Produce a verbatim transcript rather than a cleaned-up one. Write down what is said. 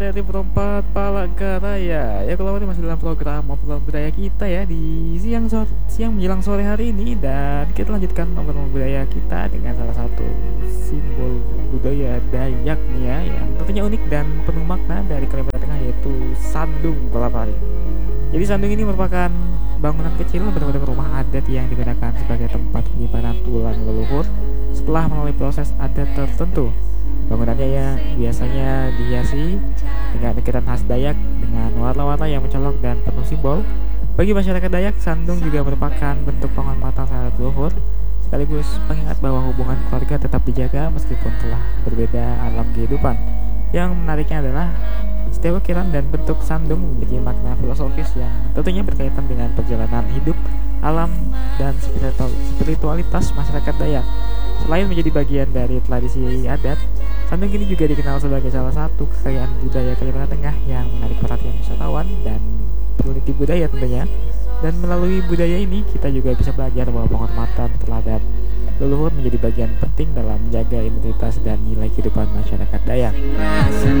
Dari Perempat Palangkaraya. Ya, kalau ini masih dalam program obrolan budaya kita ya di siang sore, siang menjelang sore hari ini, dan kita lanjutkan obrolan budaya kita dengan salah satu simbol budaya Dayak nih ya, yang tentunya unik dan penuh makna dari Kalimantan Tengah, yaitu Sandung Palapari. Jadi Sandung ini merupakan bangunan kecil berbentuk rumah adat yang digunakan sebagai tempat penyimpanan tulang leluhur setelah melalui proses adat tertentu. Bangunannya ya biasanya dihiasi dengan ukiran khas Dayak dengan warna-warna yang mencolok dan penuh simbol. Bagi masyarakat Dayak, Sandung juga merupakan bentuk penghormatan terhadap leluhur, sekaligus pengingat bahwa hubungan keluarga tetap dijaga meskipun telah berbeda alam kehidupan. Yang menariknya adalah setiap ukiran dan bentuk Sandung memiliki makna filosofis yang tentunya berkaitan dengan perjalanan hidup, alam, dan spiritualitas masyarakat Dayak. Selain menjadi bagian dari tradisi adat, Sandung ini juga dikenal sebagai salah satu kekayaan budaya Kalimantan Tengah yang menarik perhatian wisatawan dan peneliti budaya tentunya. Dan melalui budaya ini kita juga bisa belajar bahwa penghormatan terhadap leluhur menjadi bagian penting dalam menjaga identitas dan nilai kehidupan masyarakat Dayak.